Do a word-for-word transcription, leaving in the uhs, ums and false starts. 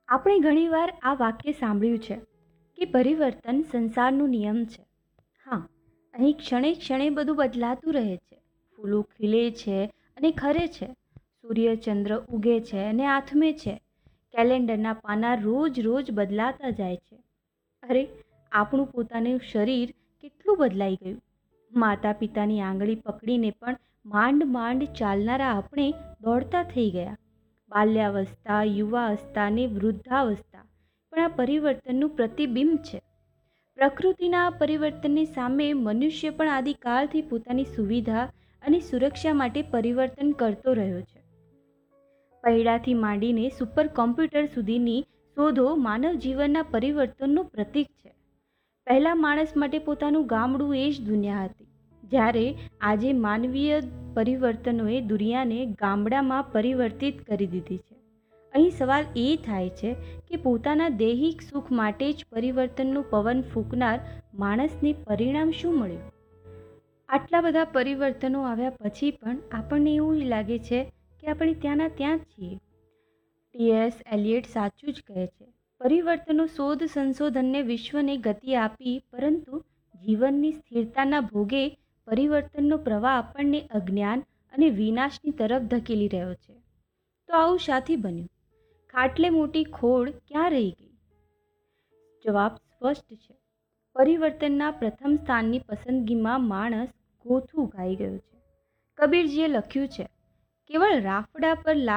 આપણે ઘણીવાર આ વાક્ય સાંભળ્યું છે કે પરિવર્તન સંસારનો નિયમ છે. હા, અહીં ક્ષણે ક્ષણે બધું બદલાતું રહે છે. ફૂલો ખીલે છે અને ખરે છે, સૂર્ય ચંદ્ર ઉગે છે અને આથમે છે, કેલેન્ડરના પાના રોજ રોજ બદલાતા જાય છે. અરે, આપણું પોતાનું શરીર કેટલું બદલાઈ ગયું. માતા પિતાની આંગળી પકડીને પણ માંડ માંડ ચાલનારા આપણે દોડતા થઈ ગયા. બાલ્યાવસ્થા, યુવાવસ્થા અને વૃદ્ધાવસ્થા પણ આ પરિવર્તનનું પ્રતિબિંબ છે. પ્રકૃતિના આ પરિવર્તનની સામે મનુષ્ય પણ આદિકાળથી પોતાની સુવિધા અને સુરક્ષા માટે પરિવર્તન કરતો રહ્યો છે. પૈડાથી માંડીને સુપર કોમ્પ્યુટર સુધીની શોધો માનવ જીવનના પરિવર્તનનું પ્રતીક છે. પહેલા માણસ માટે પોતાનું ગામડું એ જ દુનિયા હતી, જ્યારે આજે માનવીય પરિવર્તનોએ દુનિયાને ગામડામાં પરિવર્તિત કરી દીધી છે. અહીં સવાલ એ થાય છે કે પોતાના દૈહિક સુખ માટે જ પરિવર્તનનું પવન ફૂંકનાર માણસને પરિણામ શું મળ્યું? આટલા બધા પરિવર્તનો આવ્યા પછી પણ આપણને એવું જ લાગે છે કે આપણે ત્યાંના ત્યાં જ છીએ. ટી એસ એલિયટ સાચું જ કહે છે, પરિવર્તનો શોધ સંશોધનને વિશ્વને ગતિ આપી, પરંતુ જીવનની સ્થિરતાના ભોગે પરિવર્તનનો પ્રવાહ આપણને અજ્ઞાન અને વિનાશની તરફ ધકેલી રહ્યો છે. તો આવું શાથી બન્યું? ખાટલે મોટી ખોડ ક્યાં રહી ગઈ? જવાબ સ્પષ્ટ છે. પરિવર્તનના પ્રથમ સ્થાનની પસંદગીમાં માણસ ગોથું ગાઈ ગયો છે. કબીરજીએ લખ્યું છે, કેવળ રાફડા પર